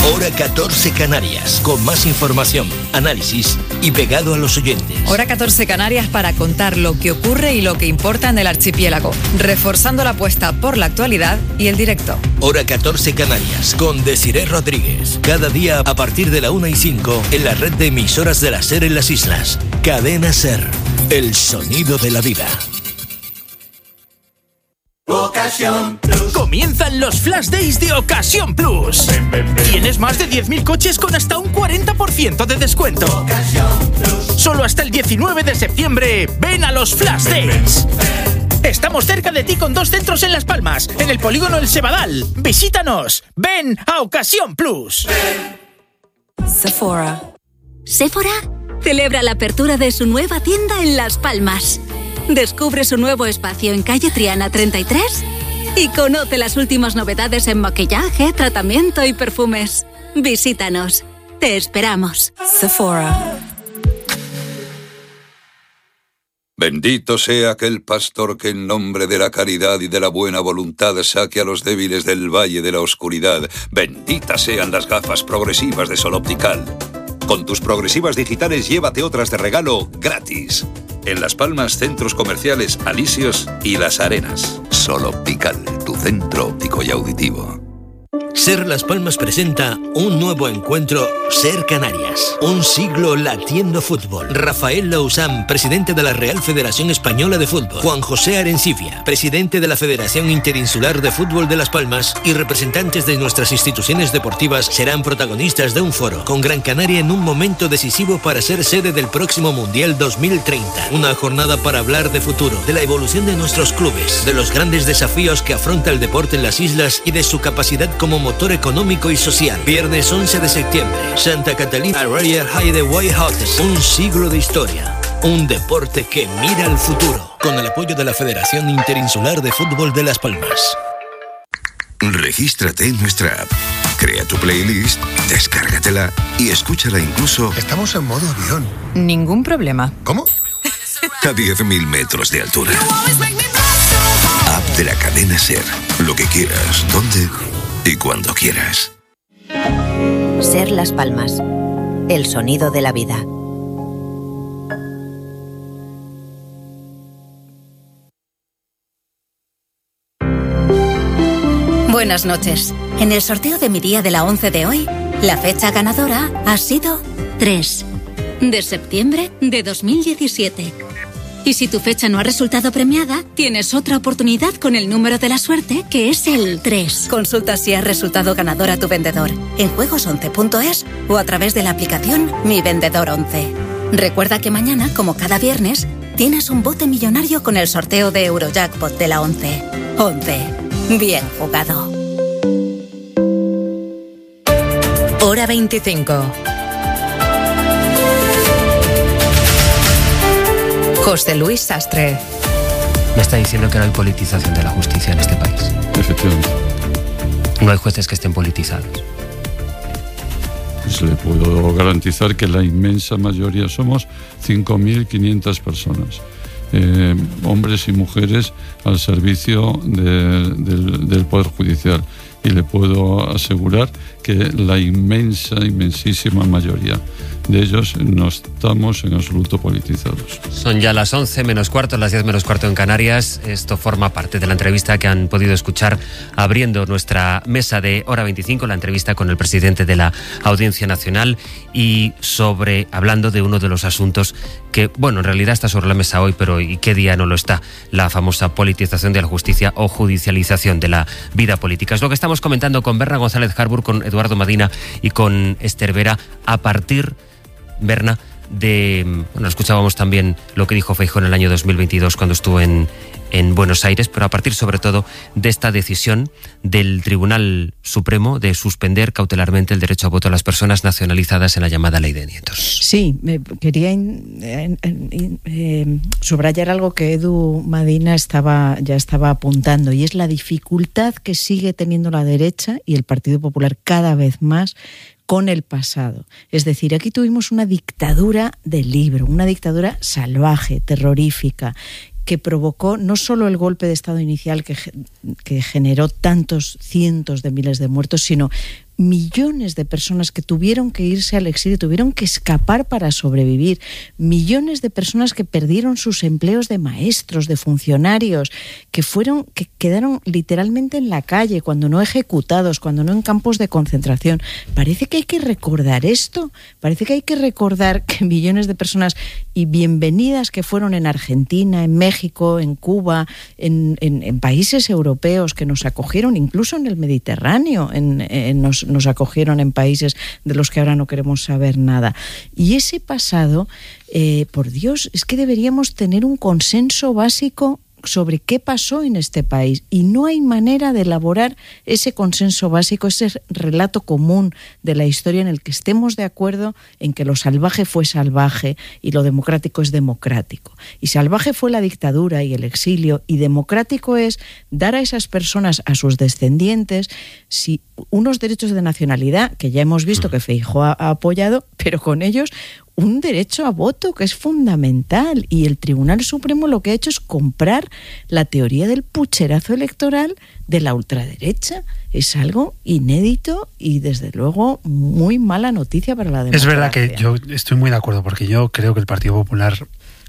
Hora 14 Canarias, con más información, análisis y pegado a los oyentes. Hora 14 Canarias para contar lo que ocurre y lo que importa en el archipiélago, reforzando la apuesta por la actualidad y el directo. Hora 14 Canarias, con Desiré Rodríguez. Cada día a partir de la 1:05 en la red de emisoras de la SER en las islas. Cadena SER, el sonido de la vida. Ocasión Plus. Comienzan los Flash Days de Ocasión Plus. Tienes más de 10.000 coches con hasta un 40% de descuento. Ocasión Plus. Solo hasta el 19 de septiembre, ven a los Flash Days. Estamos cerca de ti con 2 centros en Las Palmas, en el polígono El Sebadal. Visítanos. Ven a Ocasión Plus. Sephora celebra la apertura de su nueva tienda en Las Palmas. Descubre su nuevo espacio en calle Triana 33 y conoce las últimas novedades en maquillaje, tratamiento y perfumes. Visítanos. Te esperamos. Sephora. Bendito sea aquel pastor que en nombre de la caridad y de la buena voluntad saque a los débiles del valle de la oscuridad. Benditas sean las gafas progresivas de Sol Optical. Con tus progresivas digitales llévate otras de regalo gratis. En Las Palmas, centros comerciales Alisios y Las Arenas. Sol Optical, tu centro óptico y auditivo. SER Las Palmas presenta un nuevo encuentro SER Canarias. Un siglo latiendo fútbol. Rafael Lauzán, presidente de la Real Federación Española de Fútbol. Juan José Arencibia, presidente de la Federación Interinsular de Fútbol de Las Palmas, y representantes de nuestras instituciones deportivas serán protagonistas de un foro con Gran Canaria en un momento decisivo para ser sede del próximo Mundial 2030. Una jornada para hablar de futuro, de la evolución de nuestros clubes, de los grandes desafíos que afronta el deporte en las islas y de su capacidad como motor económico y social. Viernes 11 de septiembre, Santa Catalina Royal Hideaway Hotels. Un siglo de historia. Un deporte que mira al futuro. Con el apoyo de la Federación Interinsular de Fútbol de Las Palmas. Regístrate en nuestra app. Crea tu playlist, descárgatela y escúchala incluso... Estamos en modo avión. Ningún problema. ¿Cómo? A 10.000 metros de altura. App de la cadena SER. Lo que quieras, donde y cuando quieras. SER Las Palmas. El sonido de la vida. Buenas noches. En el sorteo de mi día de la 11 de hoy, la fecha ganadora ha sido 3 de septiembre de 2017. Y si tu fecha no ha resultado premiada, tienes otra oportunidad con el número de la suerte, que es el 3. Consulta si has resultado ganador a tu vendedor en juegos11.es o a través de la aplicación Mi Vendedor 11. Recuerda que mañana, como cada viernes, tienes un bote millonario con el sorteo de Eurojackpot de la 11. 11. Bien jugado. Hora 25. José Luis Sastre. Me está diciendo que no hay politización de la justicia en este país. Efectivamente. No hay jueces que estén politizados. Pues le puedo garantizar que la inmensa mayoría somos 5.500 personas. Hombres y mujeres al servicio del Poder Judicial. Y le puedo asegurar que la inmensísima mayoría de ellos no estamos en absoluto politizados. Son ya las 11 menos cuarto, las 10 menos cuarto en Canarias. Esto forma parte de la entrevista que han podido escuchar abriendo nuestra mesa de Hora 25, la entrevista con el presidente de la Audiencia Nacional y hablando de uno de los asuntos que, bueno, en realidad está sobre la mesa hoy, pero ¿y qué día no lo está? La famosa politización de la justicia o judicialización de la vida política. Es lo que estamos comentando con Berna González Harbour, con Eduardo Madina y con Esther Vera a partir, Berna, escuchábamos también lo que dijo Feijóo en el año 2022 cuando estuvo en Buenos Aires, pero a partir sobre todo de esta decisión del Tribunal Supremo de suspender cautelarmente el derecho a voto a las personas nacionalizadas en la llamada Ley de Nietos. Sí, quería subrayar algo que Edu Madina ya estaba apuntando, y es la dificultad que sigue teniendo la derecha y el Partido Popular cada vez más con el pasado. Es decir, aquí tuvimos una dictadura del libro, una dictadura salvaje, terrorífica, que provocó no solo el golpe de Estado inicial que generó tantos cientos de miles de muertos, sino millones de personas que tuvieron que irse al exilio, tuvieron que escapar para sobrevivir, millones de personas que perdieron sus empleos de maestros, de funcionarios, que quedaron literalmente en la calle, cuando no ejecutados, cuando no en campos de concentración. Parece que hay que recordar esto, parece que hay que recordar que millones de personas, y bienvenidas que fueron en Argentina, en México, en Cuba, en países europeos que nos acogieron, incluso en el Mediterráneo, nos acogieron en países de los que ahora no queremos saber nada. Y ese pasado, por Dios, es que deberíamos tener un consenso básico sobre qué pasó en este país, y no hay manera de elaborar ese consenso básico, ese relato común de la historia en el que estemos de acuerdo en que lo salvaje fue salvaje y lo democrático es democrático. Y salvaje fue la dictadura y el exilio, y democrático es dar a esas personas, a sus descendientes, unos derechos de nacionalidad, que ya hemos visto que Feijóo ha apoyado, pero con ellos un derecho a voto que es fundamental. Y el Tribunal Supremo lo que ha hecho es comprar la teoría del pucherazo electoral de la ultraderecha. Es algo inédito y desde luego muy mala noticia para la democracia. Es verdad que yo estoy muy de acuerdo, porque yo creo que el Partido Popular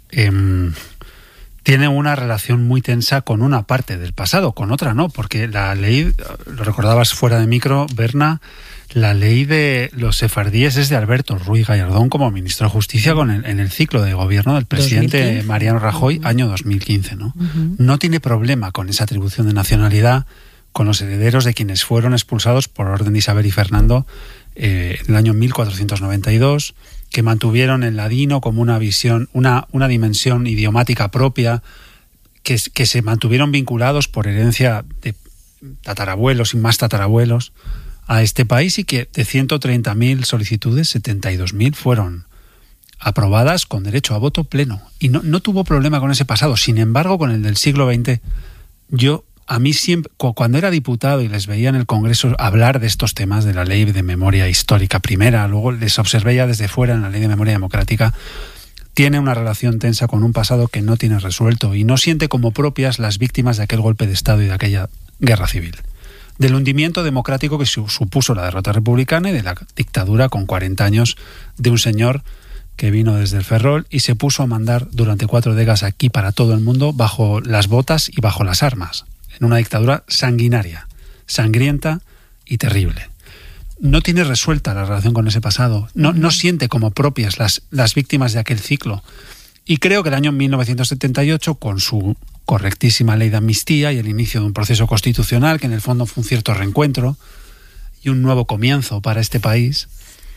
tiene una relación muy tensa con una parte del pasado, con otra no, porque la ley, lo recordabas fuera de micro, Berna, la ley de los sefardíes es de Alberto Ruiz Gallardón como ministro de Justicia en el ciclo de gobierno del presidente 2015. Mariano Rajoy, año 2015, ¿no? No tiene problema con esa atribución de nacionalidad con los herederos de quienes fueron expulsados por orden de Isabel y Fernando en el año 1492, que mantuvieron el ladino como una visión, una dimensión idiomática propia, que se mantuvieron vinculados por herencia de tatarabuelos y más tatarabuelos a este país, y que de 130.000 solicitudes, 72.000 fueron aprobadas con derecho a voto pleno. Y no tuvo problema con ese pasado. Sin embargo, con el del siglo XX, a mí siempre, cuando era diputado y les veía en el Congreso hablar de estos temas, de la ley de memoria histórica primera, luego les observé ya desde fuera en la ley de memoria democrática, tiene una relación tensa con un pasado que no tiene resuelto y no siente como propias las víctimas de aquel golpe de Estado y de aquella guerra civil, del hundimiento democrático que supuso la derrota republicana y de la dictadura con 40 años de un señor que vino desde el Ferrol y se puso a mandar durante 4 décadas aquí para todo el mundo bajo las botas y bajo las armas, en una dictadura sanguinaria, sangrienta y terrible. No tiene resuelta la relación con ese pasado, no siente como propias las víctimas de aquel ciclo. Y creo que el año 1978, con su correctísima ley de amnistía y el inicio de un proceso constitucional que en el fondo fue un cierto reencuentro y un nuevo comienzo para este país,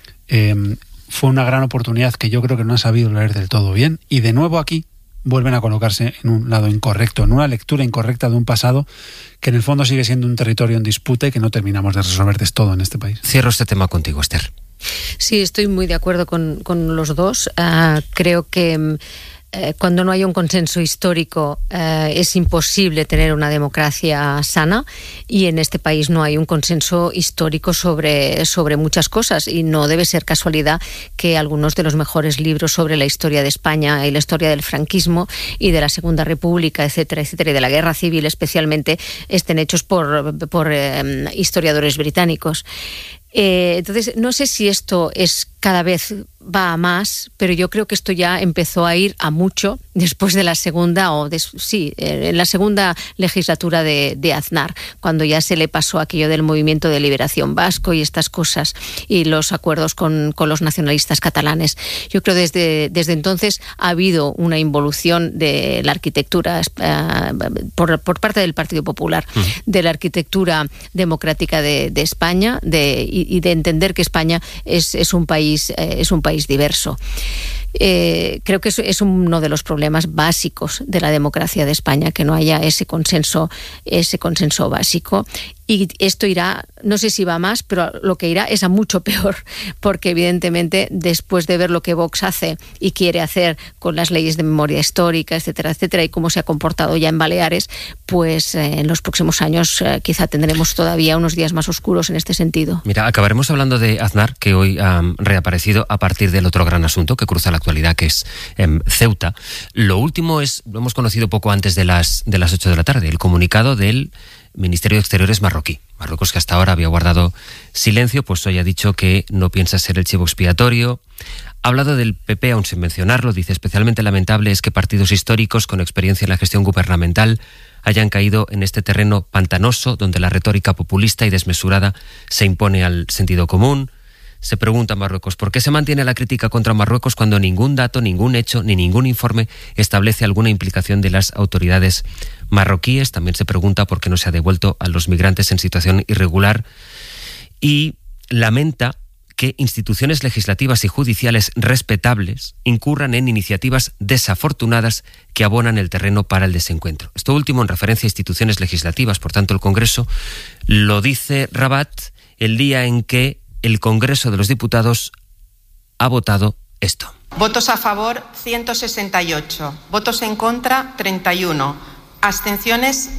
fue una gran oportunidad que yo creo que no han sabido leer del todo bien, y de nuevo aquí vuelven a colocarse en un lado incorrecto, en una lectura incorrecta de un pasado que en el fondo sigue siendo un territorio en disputa y que no terminamos de resolver del todo en este país. Cierro este tema contigo, Esther. Sí, estoy muy de acuerdo con los dos. Creo que cuando no hay un consenso histórico es imposible tener una democracia sana, y en este país no hay un consenso histórico sobre muchas cosas, y no debe ser casualidad que algunos de los mejores libros sobre la historia de España y la historia del franquismo y de la Segunda República, etcétera, etcétera, y de la Guerra Civil especialmente, estén hechos por historiadores británicos. Entonces, no sé si esto cada vez va a más, pero yo creo que esto ya empezó a ir a mucho después de la segunda, en la segunda legislatura de Aznar, cuando ya se le pasó aquello del movimiento de liberación vasco y estas cosas, y los acuerdos con los nacionalistas catalanes. Yo creo que desde entonces ha habido una involución de la arquitectura por parte del Partido Popular, de la arquitectura democrática de España, y de entender que España es un país diverso. Creo que es uno de los problemas básicos de la democracia de España, que no haya ese consenso básico. Y esto irá, no sé si va más, pero lo que irá es a mucho peor, porque evidentemente después de ver lo que Vox hace y quiere hacer con las leyes de memoria histórica, etcétera, etcétera, y cómo se ha comportado ya en Baleares, pues en los próximos años quizá tendremos todavía unos días más oscuros en este sentido. Mira, acabaremos hablando de Aznar, que hoy ha reaparecido a partir del otro gran asunto que cruza la actualidad, que es Ceuta. Lo último lo hemos conocido poco antes de las 8 de la tarde, el comunicado del Ministerio de Exteriores marroquí. Marruecos, que hasta ahora había guardado silencio, pues hoy ha dicho que no piensa ser el chivo expiatorio. Ha hablado del PP, aún sin mencionarlo. Dice: especialmente lamentable es que partidos históricos con experiencia en la gestión gubernamental hayan caído en este terreno pantanoso donde la retórica populista y desmesurada se impone al sentido común. Se pregunta Marruecos: ¿por qué se mantiene la crítica contra Marruecos cuando ningún dato, ningún hecho ni ningún informe establece alguna implicación de las autoridades marroquíes? También se pregunta por qué no se ha devuelto a los migrantes en situación irregular, y lamenta que instituciones legislativas y judiciales respetables incurran en iniciativas desafortunadas que abonan el terreno para el desencuentro. Esto último en referencia a instituciones legislativas, por tanto el Congreso. Lo dice Rabat el día en que el Congreso de los Diputados ha votado esto. Votos a favor 168, votos en contra 31, abstenciones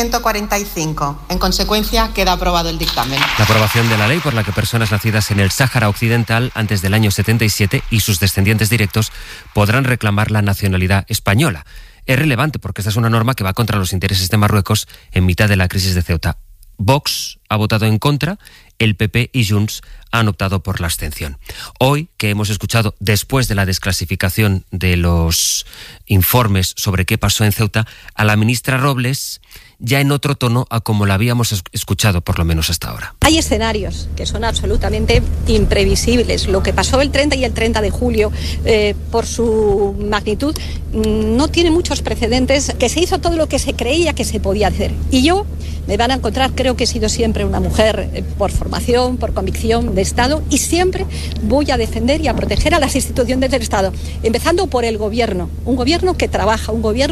145. En consecuencia, queda aprobado el dictamen. La aprobación de la ley por la que personas nacidas en el Sáhara Occidental antes del año 77 y sus descendientes directos podrán reclamar la nacionalidad española. Es relevante porque esta es una norma que va contra los intereses de Marruecos en mitad de la crisis de Ceuta. Vox ha votado en contra, el PP y Junts han optado por la abstención. Hoy, que hemos escuchado, después de la desclasificación de los informes sobre qué pasó en Ceuta, a la ministra Robles, ya en otro tono a como la habíamos escuchado, por lo menos hasta ahora. Hay escenarios que son absolutamente imprevisibles. Lo que pasó el 30 y el 30 de julio, por su magnitud, no tiene muchos precedentes, que se hizo todo lo que se creía que se podía hacer. Y yo me van a encontrar, creo que he sido siempre una mujer por formación, por convicción de Estado, y siempre voy a defender y a proteger a las instituciones del Estado, empezando por el gobierno, un gobierno que trabaja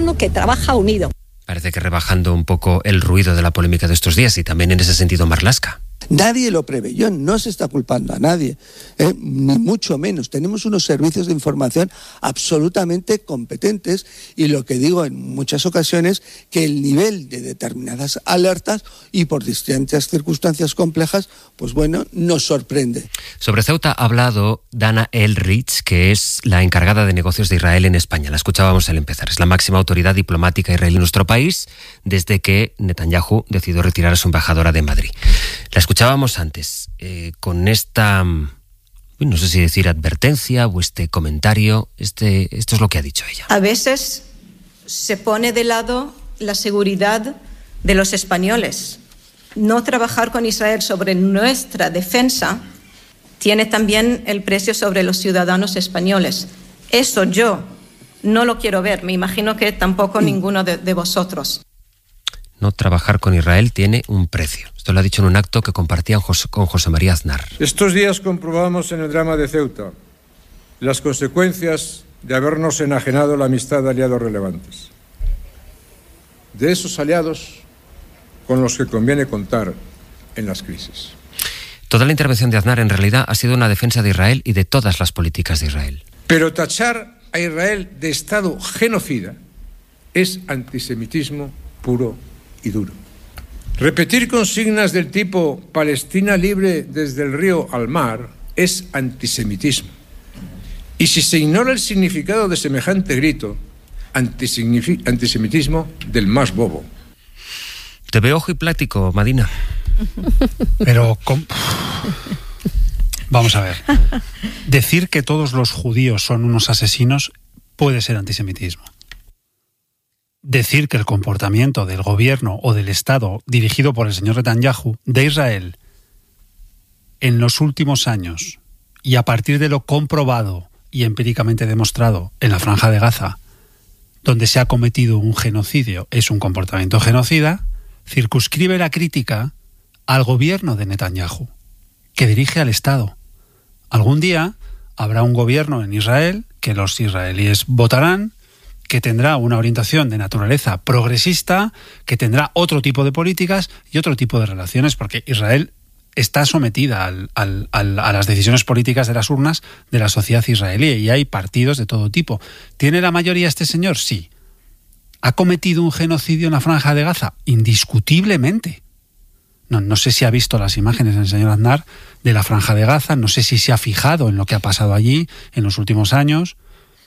unido. Parece que rebajando un poco el ruido de la polémica de estos días, y también en ese sentido Marlaska. Nadie lo preveyó, no se está culpando a nadie, ni mucho menos. Tenemos unos servicios de información absolutamente competentes, y lo que digo en muchas ocasiones, que el nivel de determinadas alertas y por distintas circunstancias complejas, pues bueno, nos sorprende. Sobre Ceuta ha hablado Dana Elrich, que es la encargada de negocios de Israel en España. La escuchábamos al empezar. Es la máxima autoridad diplomática israelí en nuestro país desde que Netanyahu decidió retirar a su embajadora de Madrid. La escuchábamos antes, con esta, no sé si decir advertencia o este comentario. Esto es lo que ha dicho ella. A veces se pone de lado la seguridad de los españoles. No trabajar con Israel sobre nuestra defensa tiene también el precio sobre los ciudadanos españoles. Eso yo no lo quiero ver. Me imagino que tampoco ninguno de vosotros. No trabajar con Israel tiene un precio. Esto lo ha dicho en un acto que compartían con José María Aznar. Estos días comprobamos en el drama de Ceuta las consecuencias de habernos enajenado la amistad de aliados relevantes. De esos aliados con los que conviene contar en las crisis. Toda la intervención de Aznar en realidad ha sido una defensa de Israel y de todas las políticas de Israel. Pero tachar a Israel de Estado genocida es antisemitismo puro y duro. Repetir consignas del tipo Palestina libre desde el río al mar es antisemitismo. Y si se ignora el significado de semejante grito, antisemitismo del más bobo. Te veo ojo y plático, Madina. Pero vamos a ver. Decir que todos los judíos son unos asesinos puede ser antisemitismo. Decir que el comportamiento del gobierno o del Estado dirigido por el señor Netanyahu de Israel en los últimos años, y a partir de lo comprobado y empíricamente demostrado en la Franja de Gaza, donde se ha cometido un genocidio, es un comportamiento genocida, circunscribe la crítica al gobierno de Netanyahu, que dirige al Estado. Algún día habrá un gobierno en Israel que los israelíes votarán, que tendrá una orientación de naturaleza progresista, que tendrá otro tipo de políticas y otro tipo de relaciones, porque Israel está sometida a las decisiones políticas de las urnas de la sociedad israelí, y hay partidos de todo tipo. ¿Tiene la mayoría este señor? Sí. ¿Ha cometido un genocidio en la Franja de Gaza? Indiscutiblemente. No sé si ha visto las imágenes del señor Aznar de la Franja de Gaza, no sé si se ha fijado en lo que ha pasado allí en los últimos años,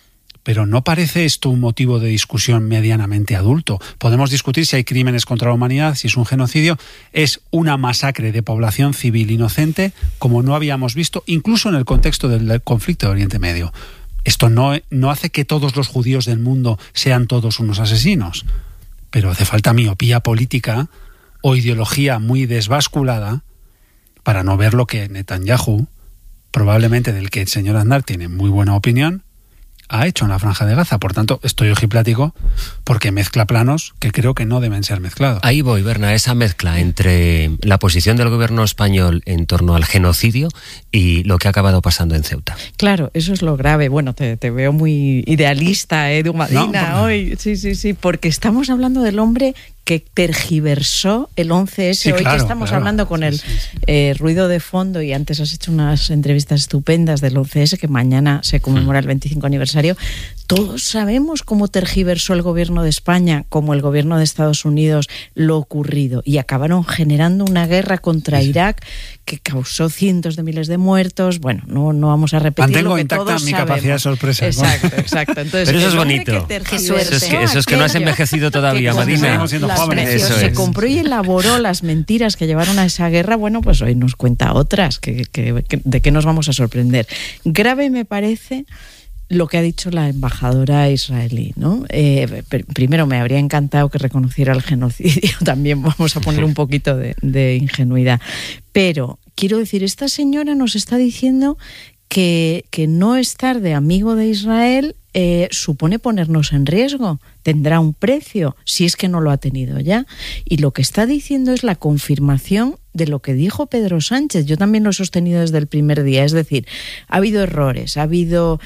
pero no parece esto un motivo de discusión medianamente adulto. Podemos discutir si hay crímenes contra la humanidad, si es un genocidio. Es una masacre de población civil inocente como no habíamos visto, incluso en el contexto del conflicto de Oriente Medio. Esto no hace que todos los judíos del mundo sean todos unos asesinos, pero hace falta miopía política o ideología muy desbasculada para no ver lo que Netanyahu, probablemente del que el señor Aznar tiene muy buena opinión, ha hecho en la Franja de Gaza. Por tanto, estoy ojiplático porque mezcla planos que creo que no deben ser mezclados. Ahí voy, Berna, esa mezcla entre la posición del gobierno español en torno al genocidio y lo que ha acabado pasando en Ceuta. Claro, eso es lo grave. Bueno, te veo muy idealista, Edu Madina, no, hoy. Sí, porque estamos hablando del hombre que tergiversó el 11S. Sí, hoy que estamos hablando con el ruido de fondo, y antes has hecho unas entrevistas estupendas del 11S, que mañana se conmemora el 25 aniversario. Todos sabemos cómo tergiversó el gobierno de España, como el gobierno de Estados Unidos, lo ocurrido, y acabaron generando una guerra contra Irak que causó cientos de miles de muertos. Bueno, no vamos a repetir. Mantengo lo que intacta todos mi sabemos. capacidad de sorpresa. Exacto. Entonces, pero eso es bonito. Eso es que no has envejecido todavía, Madina. Se compró y elaboró las mentiras que llevaron a esa guerra. Bueno, pues hoy nos cuenta otras. ¿De qué nos vamos a sorprender? Grave me parece lo que ha dicho la embajadora israelí, ¿no? Primero, me habría encantado que reconociera el genocidio. También vamos a poner un poquito de ingenuidad. Pero quiero decir, esta señora nos está diciendo que no estar de amigo de Israel supone ponernos en riesgo. Tendrá un precio, si es que no lo ha tenido ya. Y lo que está diciendo es la confirmación de lo que dijo Pedro Sánchez. Yo también lo he sostenido desde el primer día. Es decir, ha habido errores, ha habido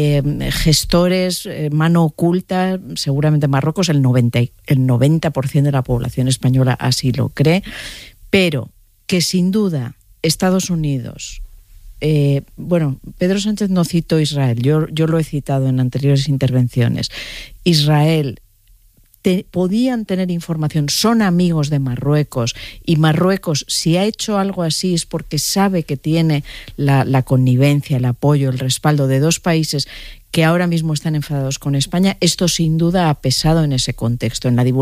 gestores, mano oculta, seguramente Marruecos, el 90% de la población española así lo cree, pero que sin duda Estados Unidos... Pedro Sánchez no citó Israel, yo lo he citado en anteriores intervenciones. Israel podían tener información, son amigos de Marruecos, y Marruecos, si ha hecho algo así, es porque sabe que tiene la connivencia, el apoyo, el respaldo de dos países que ahora mismo están enfadados con España. Esto sin duda ha pesado en ese contexto, en la